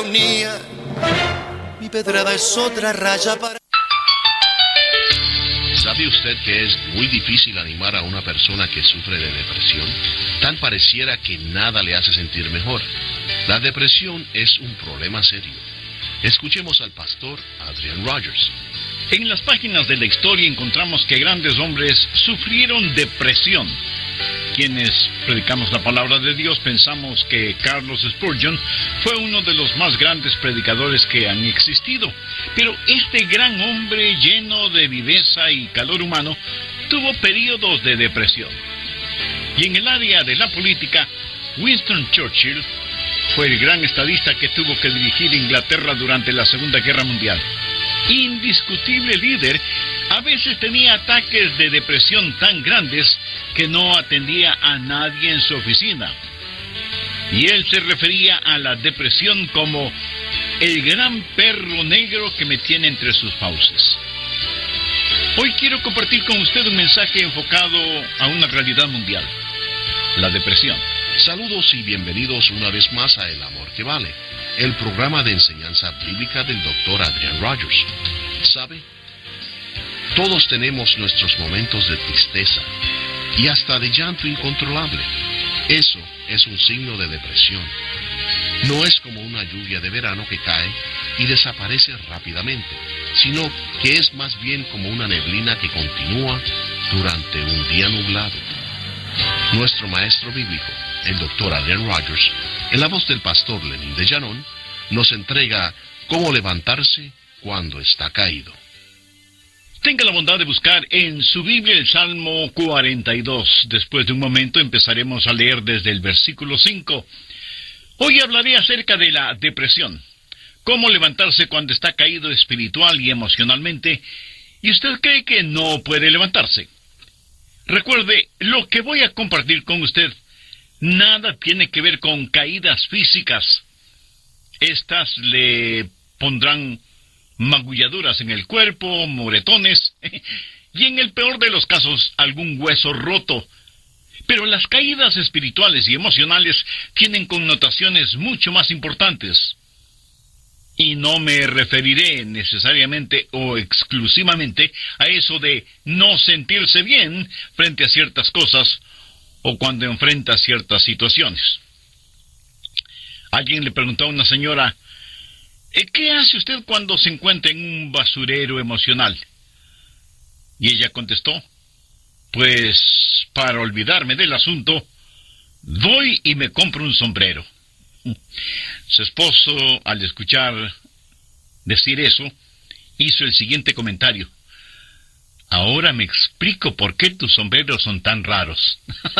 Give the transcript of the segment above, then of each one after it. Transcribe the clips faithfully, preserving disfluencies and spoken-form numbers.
ironía. Mi pedrada es otra raya para... ¿Sabe usted que es muy difícil animar a una persona que sufre de depresión? Tan pareciera que nada le hace sentir mejor. La depresión es un problema serio. Escuchemos al pastor Adrian Rogers. En las páginas de la historia encontramos que grandes hombres sufrieron depresión. Quienes predicamos la palabra de Dios pensamos que Carlos Spurgeon fue uno de los más grandes predicadores que han existido. Pero este gran hombre lleno de viveza y calor humano tuvo periodos de depresión. Y en el área de la política, Winston Churchill fue el gran estadista que tuvo que dirigir Inglaterra durante la Segunda Guerra Mundial. Indiscutible líder, a veces tenía ataques de depresión tan grandes que no atendía a nadie en su oficina. Y él se refería a la depresión como el gran perro negro que me tiene entre sus fauces. Hoy quiero compartir con usted un mensaje enfocado a una realidad mundial: la depresión. Saludos y bienvenidos una vez más a El Amor que Vale, el programa de enseñanza bíblica del doctor Adrian Rogers. ¿Sabe? Todos tenemos nuestros momentos de tristeza y hasta de llanto incontrolable. Eso es un signo de depresión. No es como una lluvia de verano que cae y desaparece rápidamente, sino que es más bien como una neblina que continúa durante un día nublado. Nuestro maestro bíblico, el doctor Adrian Rogers, en la voz del pastor Lenín de Llanón, nos entrega cómo levantarse cuando está caído. Tenga la bondad de buscar en su Biblia el Salmo cuarenta y dos. Después de un momento empezaremos a leer desde el versículo cinco. Hoy hablaré acerca de la depresión, cómo levantarse cuando está caído espiritual y emocionalmente, y usted cree que no puede levantarse. Recuerde, lo que voy a compartir con usted nada tiene que ver con caídas físicas. Estas le pondrán magulladuras en el cuerpo, moretones, y en el peor de los casos, algún hueso roto. Pero las caídas espirituales y emocionales tienen connotaciones mucho más importantes. Y no me referiré necesariamente o exclusivamente a eso de no sentirse bien frente a ciertas cosas o cuando enfrenta ciertas situaciones. Alguien le preguntó a una señora: ¿qué hace usted cuando se encuentra en un basurero emocional? Y ella contestó: pues para olvidarme del asunto, voy y me compro un sombrero. Su esposo, al escuchar decir eso, hizo el siguiente comentario: ahora me explico por qué tus sombreros son tan raros.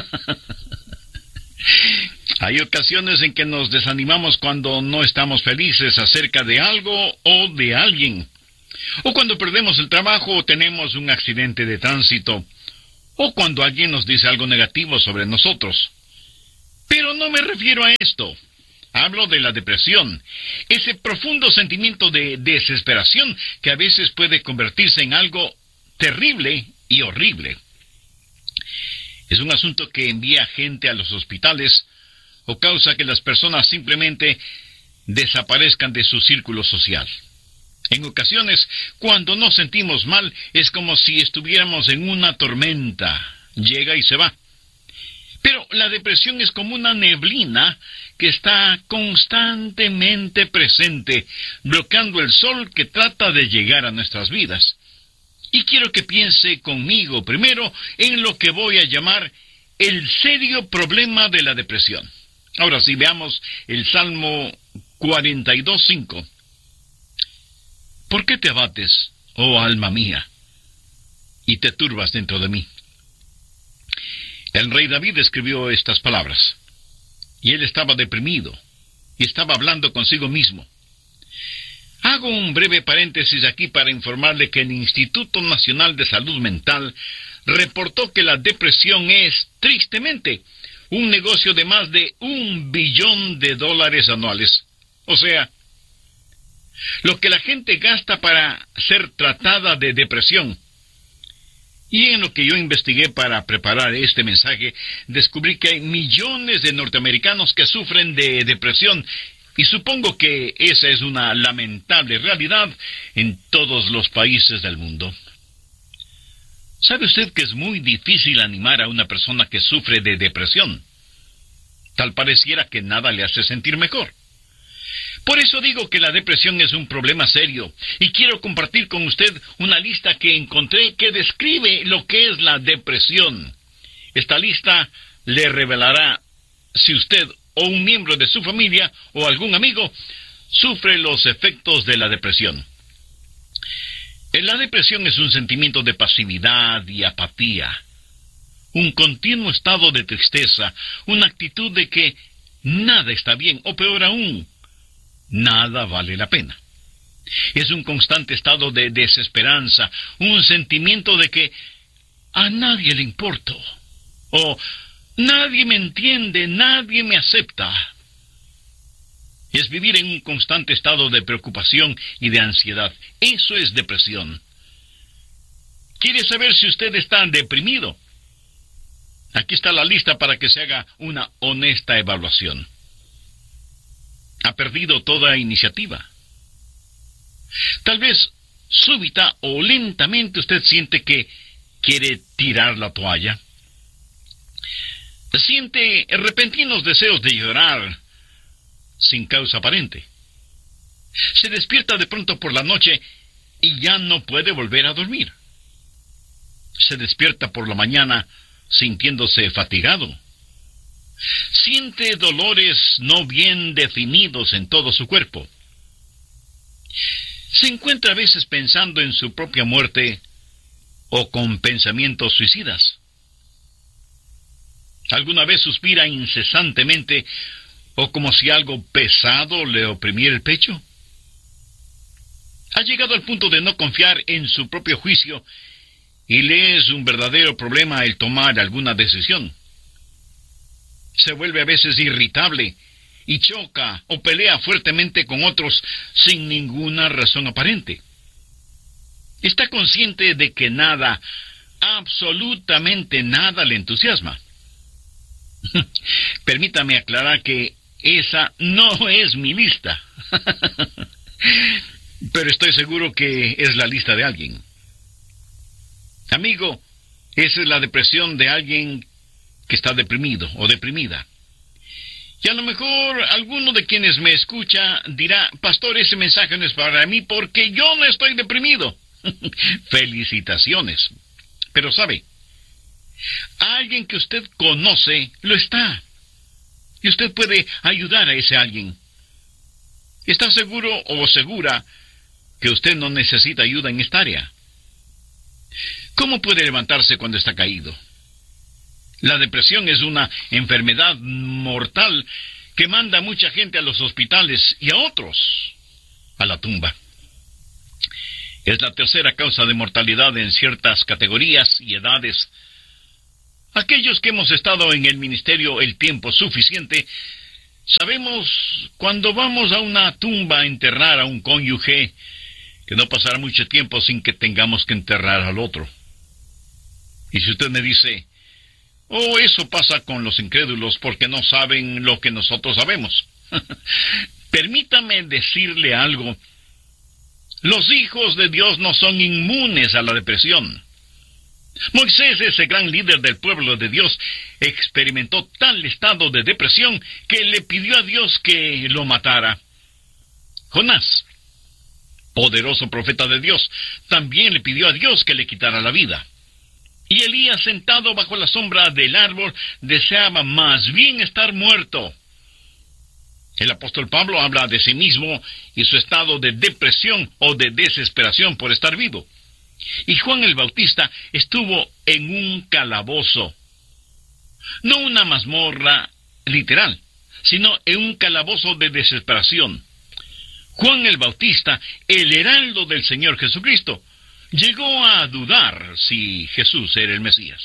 Hay ocasiones en que nos desanimamos cuando no estamos felices acerca de algo o de alguien, o cuando perdemos el trabajo o tenemos un accidente de tránsito, o cuando alguien nos dice algo negativo sobre nosotros. Pero no me refiero a esto. Hablo de la depresión, ese profundo sentimiento de desesperación que a veces puede convertirse en algo terrible y horrible. Es un asunto que envía gente a los hospitales o causa que las personas simplemente desaparezcan de su círculo social. En ocasiones, cuando nos sentimos mal, es como si estuviéramos en una tormenta. Llega y se va. Pero la depresión es como una neblina que está constantemente presente, bloqueando el sol que trata de llegar a nuestras vidas. Y quiero que piense conmigo primero en lo que voy a llamar el serio problema de la depresión. Ahora sí, veamos el Salmo cuarenta y dos, cinco. ¿Por qué te abates, oh alma mía, y te turbas dentro de mí? El rey David escribió estas palabras, y él estaba deprimido, y estaba hablando consigo mismo. Hago un breve paréntesis aquí para informarle que el Instituto Nacional de Salud Mental reportó que la depresión es, tristemente, un negocio de más de un billón de dólares anuales. O sea, lo que la gente gasta para ser tratada de depresión. Y en lo que yo investigué para preparar este mensaje, descubrí que hay millones de norteamericanos que sufren de depresión Y supongo que esa es una lamentable realidad en todos los países del mundo. ¿Sabe usted que es muy difícil animar a una persona que sufre de depresión? Tal pareciera que nada le hace sentir mejor. Por eso digo que la depresión es un problema serio, y quiero compartir con usted una lista que encontré que describe lo que es la depresión. Esta lista le revelará si usted o un miembro de su familia o algún amigo sufre los efectos de la depresión. La depresión es un sentimiento de pasividad y apatía, un continuo estado de tristeza, una actitud de que nada está bien, o peor aún, nada vale la pena. Es un constante estado de desesperanza, un sentimiento de que a nadie le importo, o nadie me entiende, nadie me acepta. Es vivir en un constante estado de preocupación y de ansiedad. Eso es depresión. ¿Quiere saber si usted está deprimido? Aquí está la lista para que se haga una honesta evaluación. ¿Ha perdido toda iniciativa? Tal vez súbita o lentamente usted siente que quiere tirar la toalla. Siente repentinos deseos de llorar sin causa aparente. Se despierta de pronto por la noche y ya no puede volver a dormir. Se despierta por la mañana sintiéndose fatigado. Siente dolores no bien definidos en todo su cuerpo. Se encuentra a veces pensando en su propia muerte o con pensamientos suicidas. ¿Alguna vez suspira incesantemente o como si algo pesado le oprimiera el pecho? ¿Ha llegado al punto de no confiar en su propio juicio y le es un verdadero problema el tomar alguna decisión? Se vuelve a veces irritable y choca o pelea fuertemente con otros sin ninguna razón aparente. Está consciente de que nada, absolutamente nada le entusiasma. Permítame aclarar que esa no es mi lista. Pero estoy seguro que es la lista de alguien. Amigo, esa es la depresión de alguien que está deprimido o deprimida. Y a lo mejor alguno de quienes me escucha dirá: pastor, ese mensaje no es para mí porque yo no estoy deprimido. Felicitaciones. Pero sabe, alguien que usted conoce lo está. Y usted puede ayudar a ese alguien. ¿Está seguro o segura que usted no necesita ayuda en esta área? ¿Cómo puede levantarse cuando está caído? La depresión es una enfermedad mortal que manda a mucha gente a los hospitales y a otros a la tumba. Es la tercera causa de mortalidad en ciertas categorías y edades. Aquellos que hemos estado en el ministerio el tiempo suficiente, sabemos cuando vamos a una tumba a enterrar a un cónyuge, que no pasará mucho tiempo sin que tengamos que enterrar al otro. Y si usted me dice: oh, eso pasa con los incrédulos porque no saben lo que nosotros sabemos. Permítame decirle algo. Los hijos de Dios no son inmunes a la depresión. Moisés, ese gran líder del pueblo de Dios, experimentó tal estado de depresión que le pidió a Dios que lo matara. Jonás, poderoso profeta de Dios, también le pidió a Dios que le quitara la vida. Y Elías, sentado bajo la sombra del árbol, deseaba más bien estar muerto. El apóstol Pablo habla de sí mismo y su estado de depresión o de desesperación por estar vivo. Y Juan el Bautista estuvo en un calabozo. No una mazmorra literal, sino en un calabozo de desesperación. Juan el Bautista, el heraldo del Señor Jesucristo, llegó a dudar si Jesús era el Mesías.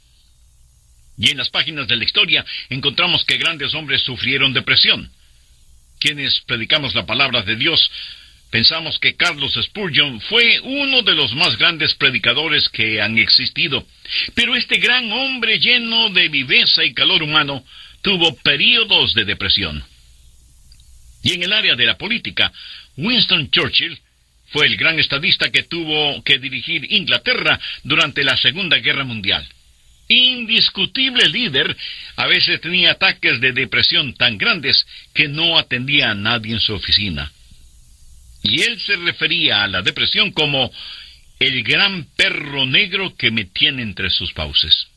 Y en las páginas de la historia encontramos que grandes hombres sufrieron depresión. Quienes predicamos la palabra de Dios pensamos que Carlos Spurgeon fue uno de los más grandes predicadores que han existido. Pero este gran hombre lleno de viveza y calor humano tuvo períodos de depresión. Y en el área de la política, Winston Churchill fue el gran estadista que tuvo que dirigir Inglaterra durante la Segunda Guerra Mundial. Indiscutible líder, a veces tenía ataques de depresión tan grandes que no atendía a nadie en su oficina. Y él se refería a la depresión como el gran perro negro que me tiene entre sus fauces.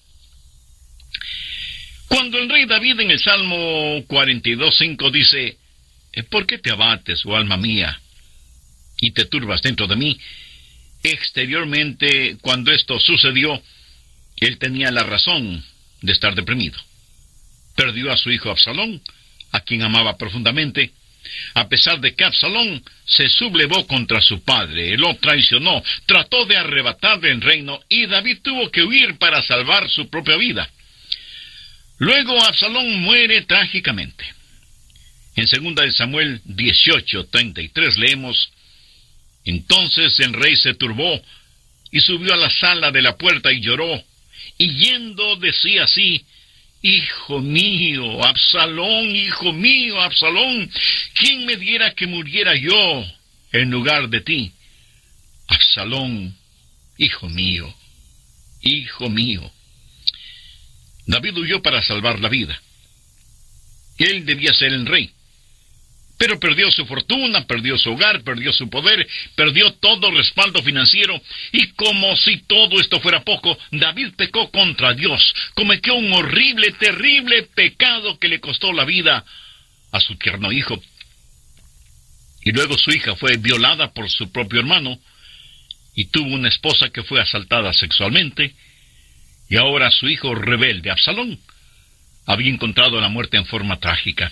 Cuando el rey David en el Salmo cuarenta y dos, cinco dice: ¿por qué te abates, oh alma mía, y te turbas dentro de mí? Exteriormente, cuando esto sucedió, él tenía la razón de estar deprimido. Perdió a su hijo Absalón, a quien amaba profundamente, a pesar de que Absalón se sublevó contra su padre, lo traicionó, trató de arrebatarle el reino, y David tuvo que huir para salvar su propia vida. Luego Absalón muere trágicamente. En segunda de Samuel dieciocho, treinta y tres leemos: entonces el rey se turbó y subió a la sala de la puerta y lloró, y yendo decía así: hijo mío, Absalón, hijo mío, Absalón, ¿quién me diera que muriera yo en lugar de ti? Absalón, hijo mío, hijo mío. David huyó para salvar la vida. Él debía ser el rey, pero perdió su fortuna, perdió su hogar, perdió su poder, perdió todo respaldo financiero, y como si todo esto fuera poco, David pecó contra Dios, cometió un horrible, terrible pecado que le costó la vida a su tierno hijo. Y luego su hija fue violada por su propio hermano, y tuvo una esposa que fue asaltada sexualmente, y ahora su hijo rebelde, Absalón, había encontrado la muerte en forma trágica.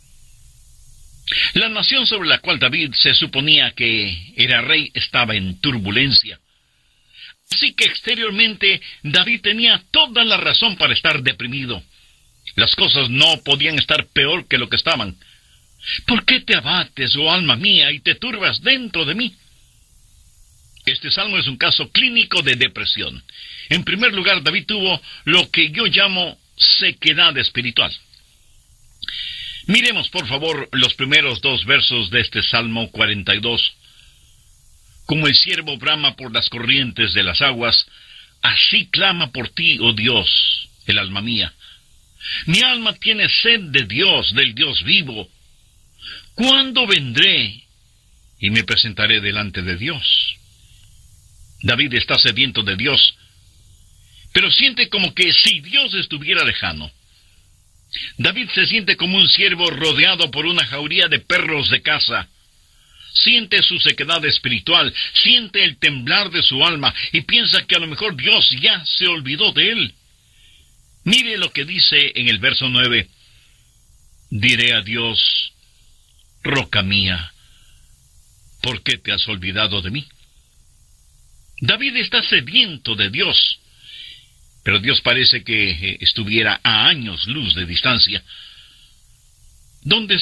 La nación sobre la cual David se suponía que era rey estaba en turbulencia. Así que exteriormente David tenía toda la razón para estar deprimido. Las cosas no podían estar peor que lo que estaban. ¿Por qué te abates, oh alma mía, y te turbas dentro de mí? Este salmo es un caso clínico de depresión. En primer lugar, David tuvo lo que yo llamo sequedad espiritual. Miremos, por favor, los primeros dos versos de este Salmo cuarenta y dos. Como el ciervo brama por las corrientes de las aguas, así clama por ti, oh Dios, el alma mía. Mi alma tiene sed de Dios, del Dios vivo. ¿Cuándo vendré y me presentaré delante de Dios? David está sediento de Dios, pero siente como que si Dios estuviera lejano. David se siente como un ciervo rodeado por una jauría de perros de caza. Siente su sequedad espiritual, siente el temblar de su alma y piensa que a lo mejor Dios ya se olvidó de él. Mire lo que dice en el verso nueve. Diré a Dios: roca mía, ¿por qué te has olvidado de mí? David está sediento de Dios, pero Dios parece que estuviera a años luz de distancia. ¿Dónde